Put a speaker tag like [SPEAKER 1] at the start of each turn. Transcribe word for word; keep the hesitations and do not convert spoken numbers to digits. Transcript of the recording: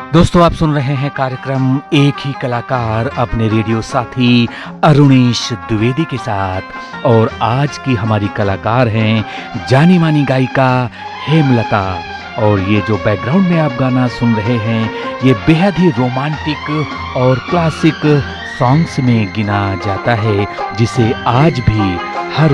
[SPEAKER 1] दोस्तों आप सुन रहे हैं कार्यक्रम एक ही कलाकार अपने रेडियो साथी अरुणेश द्विवेदी के साथ। और आज की हमारी कलाकार हैं जानी मानी गायिका हेमलता। और ये जो बैकग्राउंड में आप गाना सुन रहे हैं ये बेहद ही रोमांटिक और क्लासिक सॉन्ग्स में गिना जाता है, जिसे आज भी